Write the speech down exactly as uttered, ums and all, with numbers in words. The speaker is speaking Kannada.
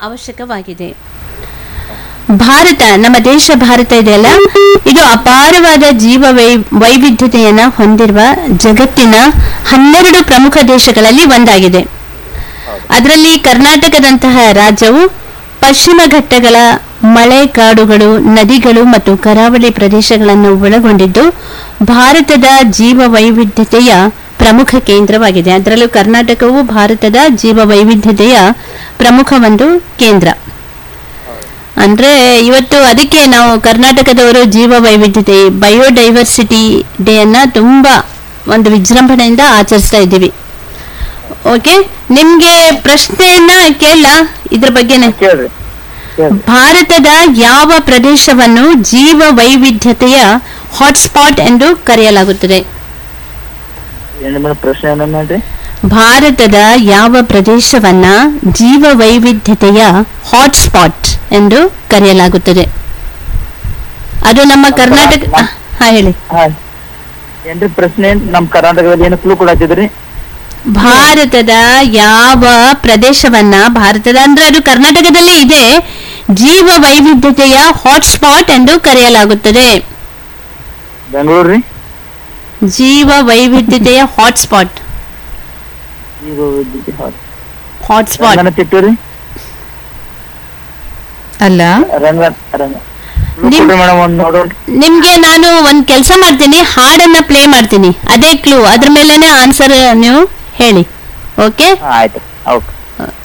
ಅವಶ್ಯಕವಾಗಿದೆ. ಭಾರತ, ನಮ್ಮ ದೇಶ ಭಾರತ ಇದೆಯಲ್ಲ, ಇದು ಅಪಾರವಾದ ಜೀವ ವೈ ವೈವಿಧ್ಯತೆಯನ್ನು ಹೊಂದಿರುವ ಜಗತ್ತಿನ ಹನ್ನೆರಡು ಪ್ರಮುಖ ದೇಶಗಳಲ್ಲಿ ಒಂದಾಗಿದೆ. ಅದರಲ್ಲಿ ಕರ್ನಾಟಕದಂತಹ ರಾಜ್ಯವು ಪಶ್ಚಿಮ ಘಟ್ಟಗಳ ಮಳೆ ಕಾಡುಗಳು, ನದಿಗಳು ಮತ್ತು ಕರಾವಳಿ ಪ್ರದೇಶಗಳನ್ನು ಒಳಗೊಂಡಿದ್ದು ಭಾರತದ ಜೀವ ವೈವಿಧ್ಯತೆಯ ಪ್ರಮುಖ ಕೇಂದ್ರವಾಗಿದೆ. ಅದರಲ್ಲೂ ಕರ್ನಾಟಕವು ಭಾರತದ ಜೀವ ವೈವಿಧ್ಯತೆಯ ಪ್ರಮುಖ ಒಂದು ಕೇಂದ್ರ. ಅಂದ್ರೆ ಇವತ್ತು ಅದಕ್ಕೆ ನಾವು ಕರ್ನಾಟಕದವರು ಜೀವ ವೈವಿಧ್ಯತೆ, ಬಯೋಡೈವರ್ಸಿಟಿ ಡೇ ಅನ್ನ ತುಂಬಾ ಒಂದು ವಿಜೃಂಭಣೆಯಿಂದ ಆಚರಿಸ್ತಾ ಇದ್ದೀವಿ. ಓಕೆ, ನಿಮ್ಗೆ ಪ್ರಶ್ನೆಯನ್ನ ಕೇಳ ಇದ್ರ ಬಗ್ಗೆನೆ. ಭಾರತದ ಯಾವ ಪ್ರದೇಶವನ್ನು ಜೀವ ವೈವಿಧ್ಯತೆಯ ಹಾಟ್ಸ್ಪಾಟ್ ಎಂದು ಕರೆಯಲಾಗುತ್ತದೆ? ಭಾರತದ ಯಾವ ಪ್ರದೇಶವನ್ನ ಜೀವ ವೈವಿಧ್ಯತೆಯ ಹಾಟ್ಸ್ಪಾಟ್ ಎಂದು ಕರೆಯಲಾಗುತ್ತದೆ? ಅದು ನಮ್ಮ ಕರ್ನಾಟಕ. ಹಾ, ಹೇಳಿ. ಪ್ರಶ್ನೆ ನಮ್ಮ ಕರ್ನಾಟಕದಲ್ಲಿ ಏನು ಕ್ಲೂ ಕೊಡಾತಿದ್ರಿ? ಭಾರತದ ಯಾವ ಪ್ರದೇಶವನ್ನ, ಭಾರತದ ಅಂದ್ರೆ ಅದು ಕರ್ನಾಟಕದಲ್ಲೇ ಇದೆ, ಜೀವ ವೈವಿಧ್ಯತೆಯ ಹಾಟ್ಸ್ಪಾಟ್ ಎಂದು ಕರೆಯಲಾಗುತ್ತದೆ? ಬೆಂಗಳೂರು. ಜೀವ ವೈವಿಧ್ಯತೆಯ ಹಾಟ್ಸ್ಪಾಟ್ ಹಾಟ್ಸ್ಪಾಟ್ ಅಲ್ಲ. ನಿಮ್ಗೆ ನಾನು ಒಂದ್ ಕೆಲಸ ಮಾಡ್ತೀನಿ, ಹಾಡನ್ನ ಪ್ಲೇ ಮಾಡ್ತೀನಿ, ಅದೇ ಕ್ಲೂ, ಅದ್ರ ಮೇಲೆನೆ ಆನ್ಸರ್ ನೀವು ಹೇಳಿ. ಓಕೆ, ಆಯ್ತು.